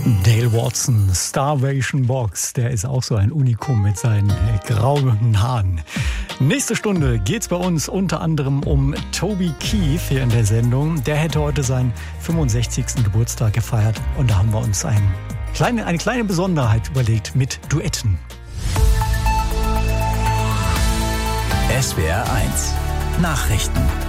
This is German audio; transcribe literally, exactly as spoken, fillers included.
Dale Watson, Starvation Box, der ist auch so ein Unikum mit seinen grauen Haaren. Nächste Stunde geht's bei uns unter anderem um Toby Keith hier in der Sendung. Der hätte heute seinen fünfundsechzigsten Geburtstag gefeiert und da haben wir uns ein kleine, eine kleine Besonderheit überlegt mit Duetten. S W R eins Nachrichten.